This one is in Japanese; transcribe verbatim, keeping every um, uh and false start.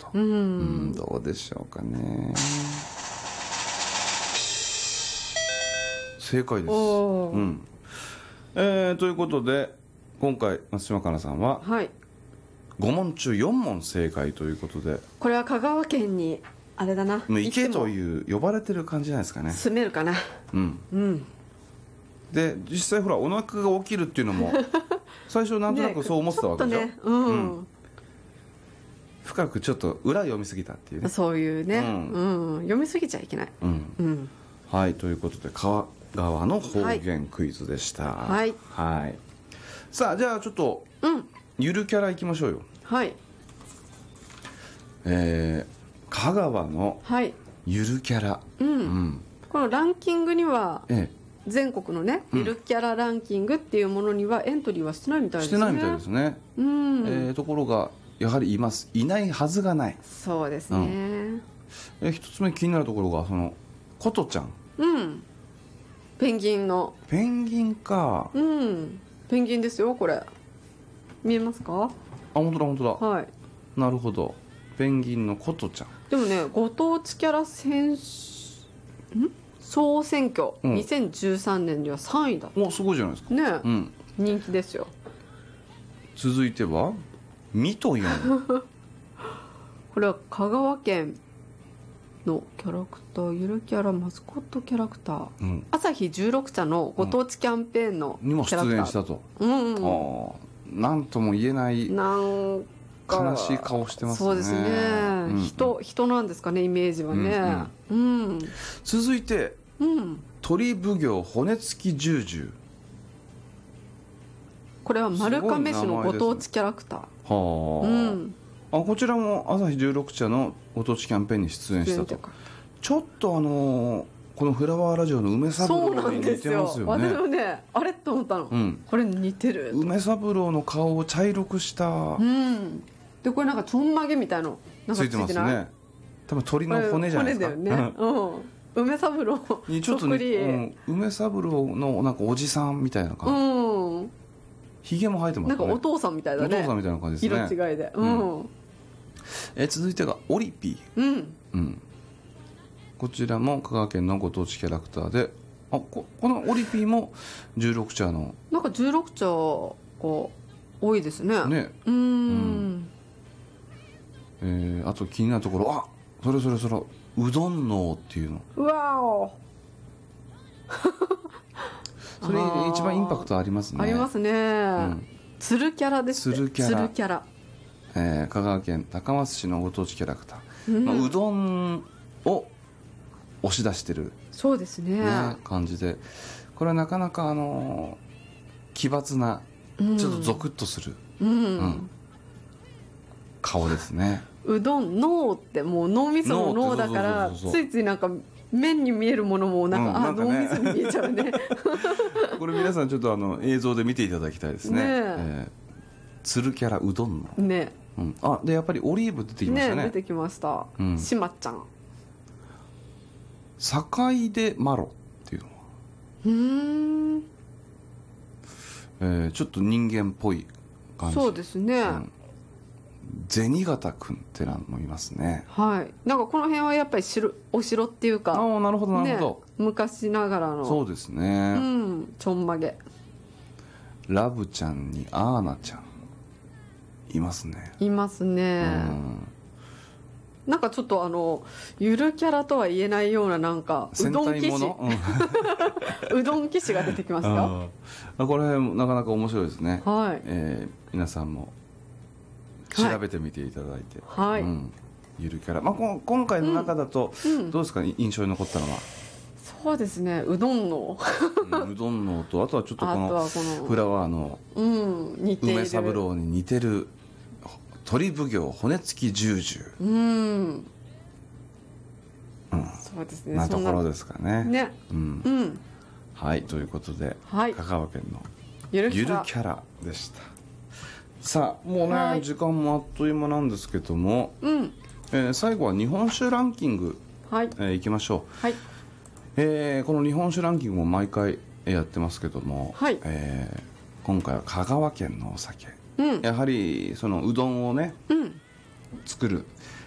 と。うん、うんどうでしょうかね。正解です。うん。えー、ということで今回松島香菜さんは、はい、ご問中よん問正解ということで、 これは香川県にあれだな、 もう行けという呼ばれてる感じじゃないですかね。 住めるかな。 うん、うん、で実際ほらお腹が起きるっていうのも最初なんとなくそう思ってたわけでしょ、ね、ちょっとね、うんうん、深くちょっと裏読みすぎたっていうね、 そういうね、うんうん、読みすぎちゃいけない、うんうん、 はい、ということで香川の方言クイズでした。はい、はい、さあじゃあちょっと、うん、ゆるキャラいきましょうよ。はい、えー、香川のゆるキャラ、はいうんうん、 このランキングには、ええ全国のね、ゆるキャラランキングっていうものにはエントリーはしてないみたいですね。 してないみたいですね、うんえー、ところがやはりいます。いないはずがない。 そうですね、うんえー、一つ目気になるところがそのことちゃん、うん、 ペンギンのペンギンか、 うん、ペンギンですよこれ。見えますか？ あ、本当だ本当だ、 はい、 なるほど、ペンギンのことちゃん。 でもね、ご当地キャラ選手ん総選挙、うん、にせんじゅうさんねんにはさんいだった。 お、すごいじゃないですかね、うん、人気ですよ。 続いてはミトヨンこれは香川県のキャラクター、ゆるキャラマスコットキャラクター、うん、朝日じゅうろく茶のご当地キャンペーンのキャラクター、 うん、にも出演したと、うんうん、あなんとも言えないなん悲しい顔してますね。 そうですね、うんうん、人, 人なんですかね、イメージはね、うんうん、 続いて、うん、鳥奉行骨付き十獣。 これは丸亀市のご当地キャラクター、ね、はあ、うん、あこちらも朝日じゅうろく茶のご当地キャンペーンに出演したと。ちょっとあのー、このフラワーラジオの梅三郎に似てますよね。そうなんですよ、 私もねあれと思ったの、うん、これ似てる。 梅三郎の顔を茶色くした、うん、 でこれなんかちょんまげみたいのなんかついてない？ついてますね。 多分鳥の骨じゃないですか。 骨だよね、うん、梅三郎にちょっと、ねうん、梅三郎のなんかおじさんみたいな感じ、うん、ひげも生えてますね。 なんかお父さんみたいだね。 お父さんみたいな感じですね。 色違いで、うんうん、 え続いてがオリピー、うんうん、こちらも香川県のご当地キャラクターで、あ こ, このオリピーもじゅうろく茶のなんかじゅうろく茶が多いですね。ねうん、うんえー、あと気になるところ、あそれそれそれうどんのっていうの。 うわおそれ一番インパクトありますね。 ありますね、うん、つるキャラですね。 つるキャラ、つるキャラ、えー、香川県高松市のご当地キャラクター、うんまあ、うどんを押し出してる、 そうです ね, ね感じで、これはなかなかあのー、奇抜な、うん、ちょっとゾクッとする、うんうん、顔ですね。 うどん脳ってもう脳みその脳だからついついなんか麺に見えるものもなんか、うん、あ、脳みそに見えちゃうねこれ皆さんちょっとあの映像で見ていただきたいですね。ねえー、つるキャラうどんのね、うん、あでやっぱりオリーブ出てきましたね。 ね出てきました、うん、しまちゃん。 坂出マロっていうのはうーん、えー、ちょっと人間っぽい感じ。 そうですね、うん銭形くんってのもいますね。 はい、なんかこの辺はやっぱり城お城っていうか、 ああなるほどなるほど、 ね、昔ながらの。 そうですね、 うん、ちょんまげ。 ラブちゃんにアーナちゃんいますね。 いますね、うん、なんかちょっとあのゆるキャラとは言えないようななんかうどん騎士、うん、うどん騎士が出てきますよ。 あこれなかなか面白いですね。 はい、 えー、皆さんも調べてみていただいて、 はい、うん、 ゆるキャラ、まあ、こ今回の中だと、うん、どうですか、印象に残ったのは。 そうですね、うどんの、 うん、うどんのとあとはちょっとこのフラワーの梅三郎に似てる鳥奉行骨付き十獣、うん、うん、 そうですね、 なところですかね。 ね、 うんうん、はいということで、はい、香川県のゆるキャラでした。さあもうね、はい、時間もあっという間なんですけども、うんえー、最後は日本酒ランキング、はいえー、いきましょう。はいえー、この日本酒ランキングも毎回やってますけども、はいえー、今回は香川県のお酒、うん、やはりそのうどんをね、うん、作る、